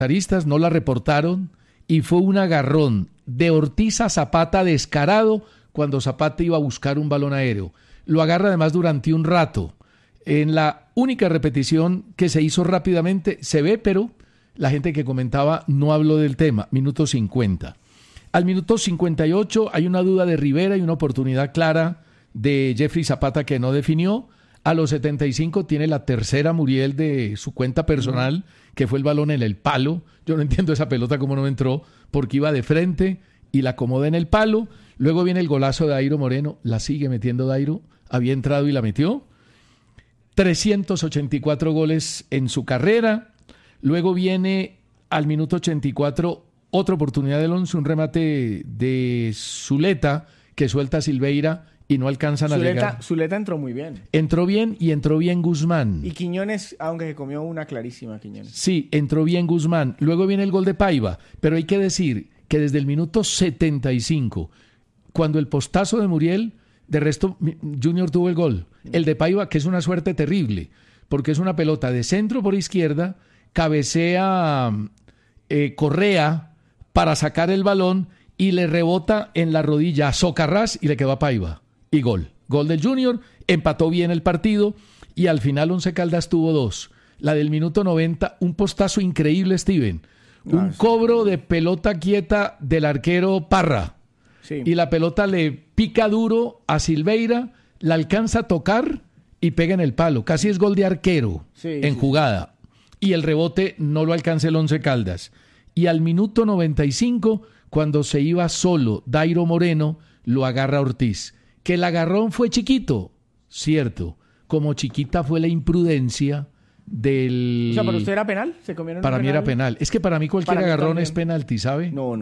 comentaristas no la reportaron y fue un agarrón de Ortiz a Zapata descarado cuando Zapata iba a buscar un balón aéreo. Lo agarra además durante un rato. En la única repetición que se hizo rápidamente se ve, pero la gente que comentaba no habló del tema. Minuto 50. Al minuto 58 hay una duda de Rivera y una oportunidad clara de Jeffrey Zapata que no definió. A los 75 tiene la tercera Muriel de su cuenta personal, que fue el balón en el palo. Yo no entiendo esa pelota cómo no entró, porque iba de frente y la acomoda en el palo. Luego viene el golazo de Dairo Moreno, la sigue metiendo Dairo, había entrado y la metió. 384 goles en su carrera. Luego viene al minuto 84 otra oportunidad del 11, un remate de Zuleta que suelta a Silveira y no alcanzan a llegar. Zuleta entró muy bien. Entró bien y entró bien Guzmán. Y Quiñones, aunque se comió una clarísima Quiñones. Sí, entró bien Guzmán. Luego viene el gol de Paiva, pero hay que decir que desde el minuto 75, cuando el postazo de Muriel, de resto Junior tuvo el gol. El de Paiva, que es una suerte terrible, porque es una pelota de centro por izquierda, cabecea Correa para sacar el balón y le rebota en la rodilla a Socarrás y le quedó a Paiva. Y gol. Gol del Junior, empató bien el partido y al final Once Caldas tuvo dos. La del minuto 90, un postazo increíble, Steven. Un cobro de pelota quieta del arquero Parra. Sí. Y la pelota le pica duro a Silveira, la alcanza a tocar y pega en el palo. Casi es gol de arquero en jugada. Y el rebote no lo alcanza el Once Caldas. Y al minuto 95, cuando se iba solo Dairo Moreno, lo agarra Ortiz. Que el agarrón fue chiquito, cierto. Como chiquita fue la imprudencia del... O sea, ¿para usted era penal? ¿Se comieron para mí penal? era penal. Es que para mí cualquier agarrón es penalti, ¿sabe? No,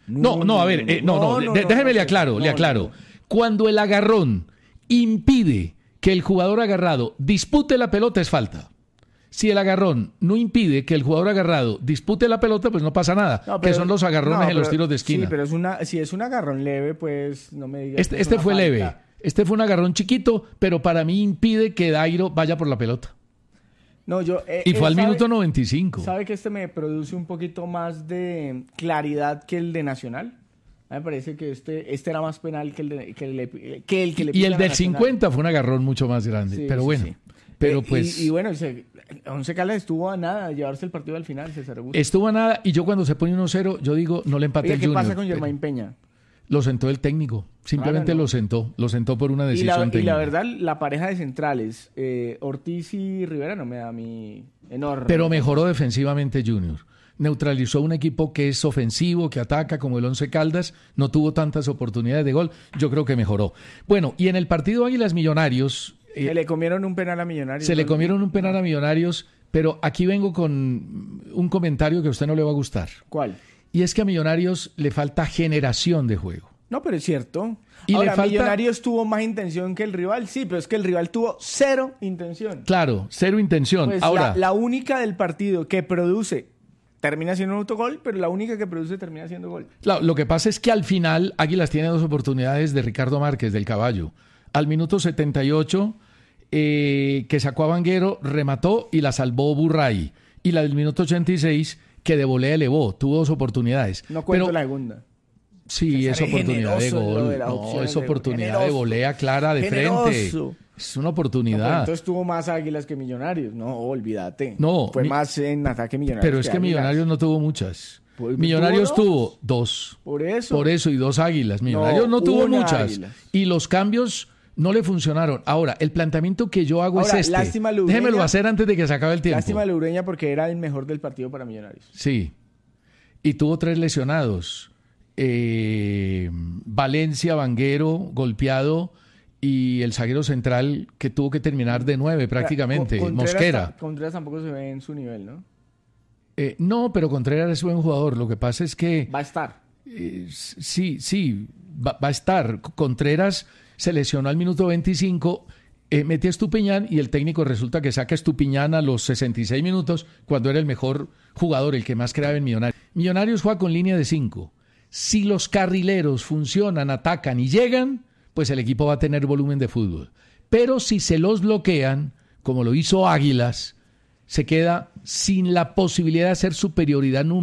déjeme le aclaro. Cuando el agarrón impide que el jugador agarrado dispute la pelota, es falta. Si el agarrón no impide que el jugador agarrado dispute la pelota, pues no pasa nada. Que son los agarrones en los tiros de esquina. Sí, pero si es un agarrón leve, pues no me digas. Este fue leve. Este fue un agarrón chiquito, pero para mí impide que Dairo vaya por la pelota. No, y fue al minuto 95. ¿Sabe que este me produce un poquito más de claridad que el de Nacional? A mí me parece que este era más penal que el que le Y el del 50 fue un agarrón mucho más grande. Sí, pero bueno. Sí. Pero pues... Y bueno, Once Caldas estuvo a nada de llevarse el partido al final, César Augusto. Estuvo a nada, y yo cuando se pone 1-0, yo digo, no le empate el Junior. ¿Qué pasa con Germain Peña? Lo sentó el técnico, simplemente lo sentó por una decisión técnica. Y la verdad, la pareja de centrales, Ortiz y Rivera, no me da a mí enorme. Pero mejoró defensivamente Junior. Neutralizó un equipo que es ofensivo, que ataca, como el Once Caldas, no tuvo tantas oportunidades de gol, yo creo que mejoró. Bueno, y en el partido Águilas Millonarios... Se le comieron un penal a Millonarios. Se le comieron un penal a Millonarios, pero aquí vengo con un comentario que a usted no le va a gustar. ¿Cuál? Y es que a Millonarios le falta generación de juego. No, pero es cierto. Y ahora, Millonarios tuvo más intención que el rival, sí, pero es que el rival tuvo cero intención. Claro, cero intención. Pues ahora, la única del partido que produce termina siendo un autogol, pero la única que produce termina siendo gol. Claro, lo que pasa es que al final Águilas tiene dos oportunidades de Ricardo Márquez, del Caballo. Al minuto 78... que sacó a Vanguero, remató y la salvó Burray. Y la del minuto 86, que de volea elevó, tuvo dos oportunidades. No cuento la segunda. Sí, es oportunidad de gol. No, es oportunidad de volea clara de frente. Es una oportunidad. No, entonces tuvo más Águilas que Millonarios. No, olvídate. No, fue más en ataque Millonarios. Pero es que Millonarios no tuvo muchas. Pues, Millonarios tuvo dos. Por eso, y dos Águilas. Millonarios no tuvo muchas. Águilas. Y los cambios no le funcionaron. Ahora, el planteamiento que yo hago es este. Déjemelo hacer antes de que se acabe el tiempo. Lástima de Ureña porque era el mejor del partido para Millonarios. Sí. Y tuvo 3 lesionados. Valencia, Vanguero, golpeado, y el zaguero central que tuvo que terminar de 9 prácticamente, Mosquera. Contreras tampoco se ve en su nivel, ¿no? No, pero Contreras es buen jugador. Lo que pasa es que... Va a estar. Sí, va a estar. Contreras se lesionó al minuto 25, metió a Estupiñán y el técnico resulta que saca a Estupiñán a los 66 minutos cuando era el mejor jugador, el que más creaba en Millonarios. Millonarios juega con línea de 5. Si los carrileros funcionan, atacan y llegan, pues el equipo va a tener volumen de fútbol. Pero si se los bloquean, como lo hizo Águilas, se queda sin la posibilidad de hacer superioridad numérica.